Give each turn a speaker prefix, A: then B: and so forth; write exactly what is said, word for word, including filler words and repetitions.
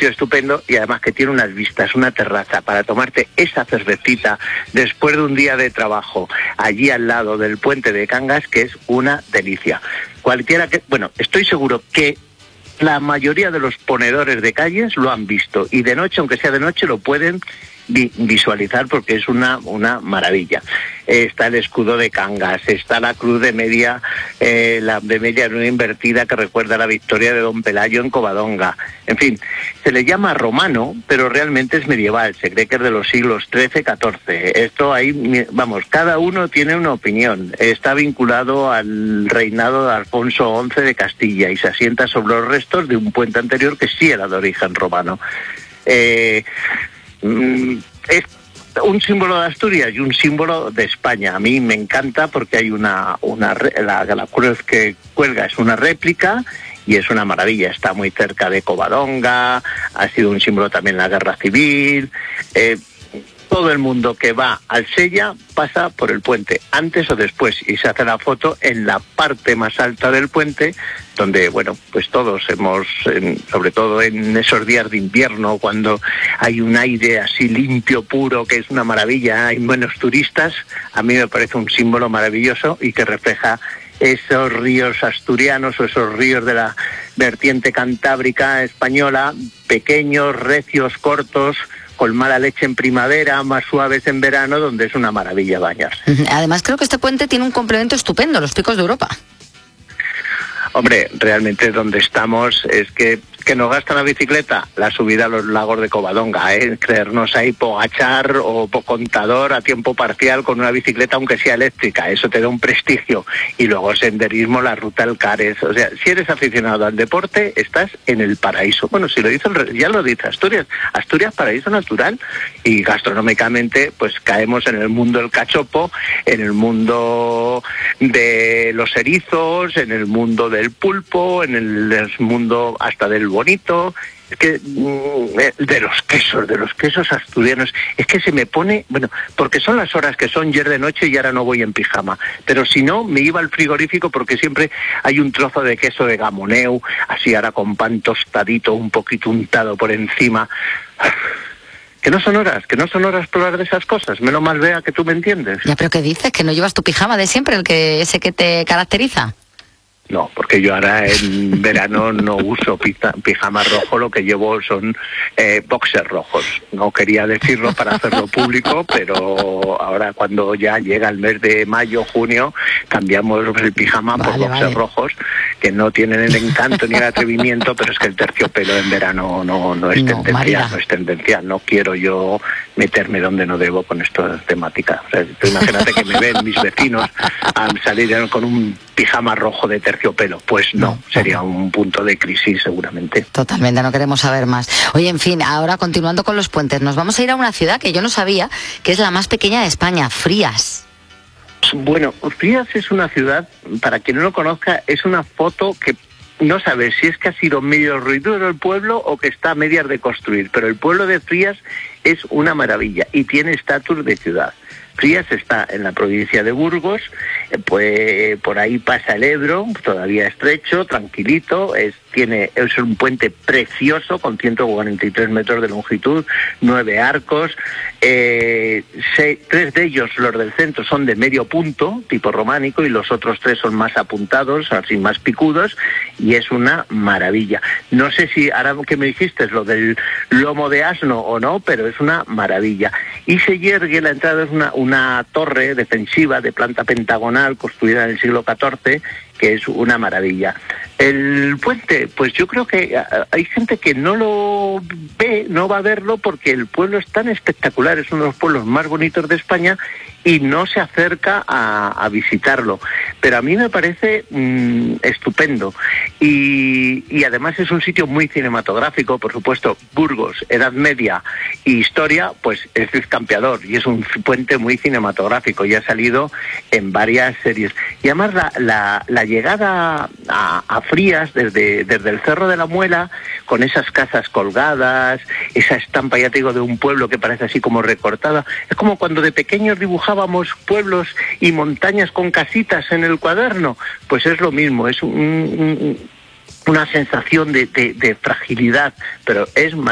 A: sitio estupendo y además que tiene unas vistas, una terraza para tomarte esa cervecita después de un día de trabajo allí al lado del puente de Cangas, que es una delicia. Cualquiera que, bueno, estoy seguro que la mayoría de los ponedores de calles lo han visto y de noche, aunque sea de noche, lo pueden vi visualizar porque es una, una maravilla. Eh, está el escudo de Cangas, está la cruz de media, eh, la de media luna invertida que recuerda la victoria de Don Pelayo en Covadonga. En fin, se le llama romano, pero realmente es medieval, se cree que es de los siglos trece, catorce. Esto ahí, vamos, cada uno tiene una opinión. Está vinculado al reinado de Alfonso once de Castilla y se asienta sobre los restos de un puente anterior que sí era de origen romano. Eh, es un símbolo de Asturias y un símbolo de España. A mí me encanta porque hay una, una la, la cruz que cuelga es una réplica y es una maravilla. Está muy cerca de Covadonga, ha sido un símbolo también en la Guerra Civil. Eh, todo el mundo que va al Sella pasa por el puente, antes o después, y se hace la foto en la parte más alta del puente, donde, bueno, pues todos hemos, en, sobre todo en esos días de invierno, cuando hay un aire así limpio, puro, que es una maravilla, hay buenos turistas, a mí me parece un símbolo maravilloso y que refleja esos ríos asturianos o esos ríos de la vertiente cantábrica española, pequeños, recios, cortos, con mala leche en primavera, más suaves en verano, donde es una maravilla bañarse.
B: Además, creo que este puente tiene un complemento estupendo, los Picos de Europa.
A: Hombre, realmente donde estamos es que que nos gasta la bicicleta, la subida a los lagos de Covadonga, ¿eh? Creernos ahí Pogachar o Contador a tiempo parcial con una bicicleta, aunque sea eléctrica, eso te da un prestigio. Y luego senderismo, la ruta Alcares. O sea, si eres aficionado al deporte, estás en el paraíso. Bueno, si lo dice, ya lo dice Asturias. Asturias, paraíso natural. Y gastronómicamente, pues caemos en el mundo del cachopo, en el mundo de los erizos, en el mundo del pulpo, en el mundo hasta del bonito, es que de los quesos, de los quesos asturianos, es que se me pone, bueno, porque son las horas que son ayer de noche y ahora no voy en pijama, pero si no, me iba al frigorífico porque siempre hay un trozo de queso de gamoneu, así ahora con pan tostadito, un poquito untado por encima. Que no son horas, que no son horas para hablar de esas cosas, menos mal vea que tú me entiendes.
B: Ya, pero ¿qué dices? ¿Que no llevas tu pijama de siempre, el que ese que te caracteriza?
A: No, porque yo ahora en verano no uso pijama rojo, lo que llevo son eh, boxers rojos. No quería decirlo para hacerlo público, pero ahora cuando ya llega el mes de mayo, junio, cambiamos el pijama vale, por boxers vale. rojos, que no tienen el encanto ni el atrevimiento, pero es que el terciopelo en verano no, no es no, tendencial, María. no es tendencial. No quiero yo meterme donde no debo con esta temática. O sea, imagínate que me ven mis vecinos al salir con un pijama rojo de terciopelo, pues no, no sería no. un punto de crisis seguramente.
B: Totalmente, no queremos saber más. Oye, en fin, ahora continuando con los puentes, nos vamos a ir a una ciudad que yo no sabía, que es la más pequeña de España, Frías.
A: Bueno, Frías es una ciudad, para quien no lo conozca, es una foto que no sabes si es que ha sido medio ruidoso el pueblo o que está a medias de construir, pero el pueblo de Frías es una maravilla y tiene estatus de ciudad. Frías está en la provincia de Burgos, pues por ahí pasa el Ebro, todavía estrecho, tranquilito, es, tiene, es un puente precioso con ciento cuarenta y tres metros de longitud, nueve arcos, eh, seis, tres de ellos, los del centro, son de medio punto, tipo románico, y los otros tres son más apuntados, así más picudos, y es una maravilla. No sé si, ahora que me dijiste, es lo del lomo de asno o no, pero es una maravilla. Y se yergue, la entrada es una, una torre defensiva de planta pentagonal construida en el siglo catorce, que es una maravilla. El puente, pues yo creo que hay gente que no lo ve, no va a verlo porque el pueblo es tan espectacular, es uno de los pueblos más bonitos de España y no se acerca a, a visitarlo. Pero a mí me parece mmm, estupendo y, y además es un sitio muy cinematográfico, por supuesto. Burgos, Edad Media y historia, pues es campeador y es un puente muy cinematográfico y ha salido en varias series. Y además la, la, la llegada a, a Frías desde, desde el Cerro de la Muela, con esas casas colgadas, esa estampa, ya te digo, de un pueblo que parece así como recortada, es como cuando de pequeños dibujábamos pueblos y montañas con casitas en el cuaderno, pues es lo mismo, es un, un, una sensación de, de, de fragilidad, pero es